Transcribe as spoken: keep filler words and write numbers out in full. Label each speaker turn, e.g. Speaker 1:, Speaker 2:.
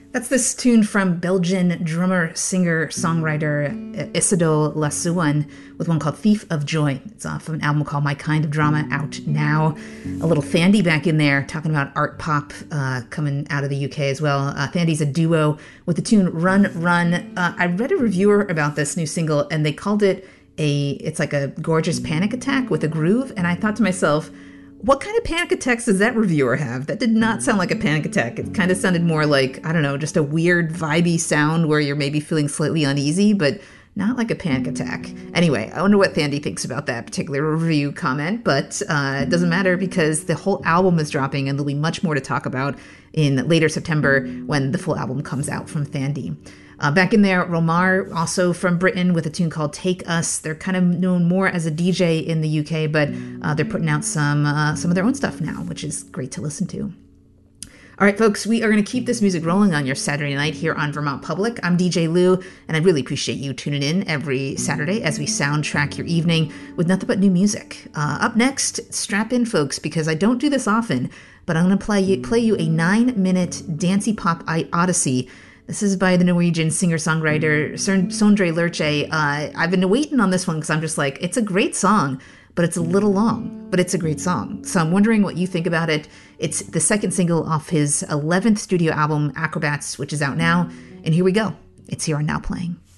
Speaker 1: That's this tune from Belgian drummer, singer, songwriter Isidore Lassuan with one called Thief of Joy. It's off of an album called My Kind of Drama, out now. A little Thandie back in there, talking about art pop uh, coming out of the U K as well. Uh, Thandie's a duo with the tune Run, Run. Uh, I read a reviewer about this new single, and they called it a, it's like a gorgeous panic attack with a groove, and I thought to myself, what kind of panic attacks does that reviewer have? That did not sound like a panic attack. It kind of sounded more like, I don't know, just a weird vibey sound where you're maybe feeling slightly uneasy, but not like a panic attack. Anyway, I wonder what Thandie thinks about that particular review comment, but uh, it doesn't matter because the whole album is dropping and there'll be much more to talk about in later September when the full album comes out from Thandie. Uh, back in there, Romar, also from Britain, with a tune called Take Us. They're kind of known more as a D J in the U K, but uh, they're putting out some uh, some of their own stuff now, which is great to listen to. All right, folks, we are going to keep this music rolling on your Saturday night here on Vermont Public. I'm D J Lou, and I really appreciate you tuning in every Saturday as we soundtrack your evening with nothing but new music. Uh, up next, strap in, folks, because I don't do this often, but I'm going to play you, play you a nine-minute dancey pop odyssey. This is by the Norwegian singer-songwriter Sondre Lerche. Uh, I've been waiting on this one because I'm just like, it's a great song, but it's a little long, but it's a great song. So I'm wondering what you think about it. It's the second single off his eleventh studio album, Acrobats, which is out now. And here we go. It's here on Now Playing.